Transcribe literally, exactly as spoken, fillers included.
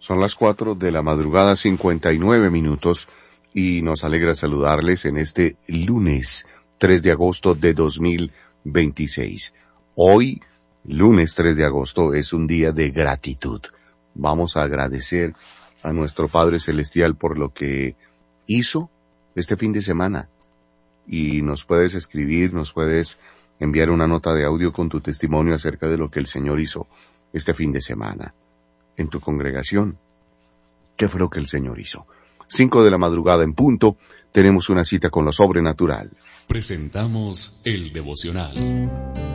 Son las cuatro de la madrugada, cincuenta y nueve minutos, y nos alegra saludarles en este lunes tres de agosto de dos mil veintiséis. Hoy, lunes tres de agosto, es un día de gratitud. Vamos a agradecer a nuestro Padre Celestial por lo que hizo este fin de semana. Y nos puedes escribir, nos puedes enviar una nota de audio con tu testimonio acerca de lo que el Señor hizo este fin de semana en tu congregación. ¿Qué fue lo que el Señor hizo? Cinco de la madrugada en punto, tenemos una cita con lo sobrenatural. Presentamos el devocional.